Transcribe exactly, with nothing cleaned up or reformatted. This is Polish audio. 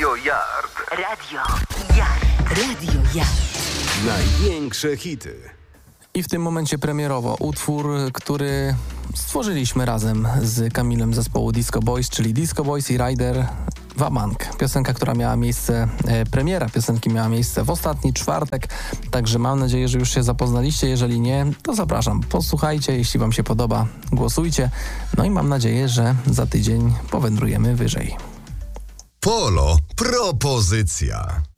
Radio Yard. Radio Yard. Radio Yard. Największe hity. I w tym momencie premierowo utwór, który stworzyliśmy razem z Kamilem zespołu Disco Boys, czyli Disco Boys i Rider Wabank. Piosenka, która miała miejsce, e, premiera piosenki miała miejsce w ostatni czwartek, także mam nadzieję, że już się zapoznaliście. Jeżeli nie, to zapraszam, posłuchajcie, jeśli wam się podoba, głosujcie. No i mam nadzieję, że za tydzień powędrujemy wyżej. Polo, propozycja.